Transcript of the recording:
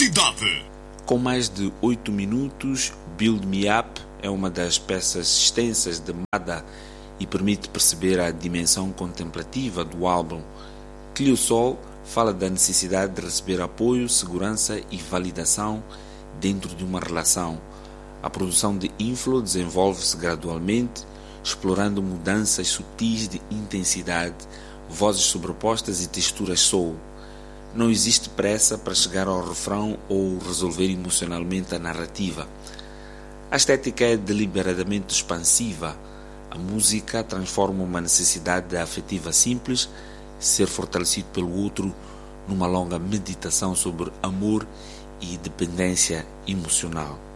cidade. Com mais de 8 minutos, Build Me Up é uma das peças extensas de Mada e permite perceber a dimensão contemplativa do álbum. Clio Sol fala da necessidade de receber apoio, segurança e validação dentro de uma relação. A produção de Inflow desenvolve-se gradualmente, explorando mudanças sutis de intensidade, vozes sobrepostas e texturas soul. Não existe pressa para chegar ao refrão ou resolver emocionalmente a narrativa. A estética é deliberadamente expansiva. A música transforma uma necessidade afetiva simples, ser fortalecido pelo outro, numa longa meditação sobre amor e dependência emocional.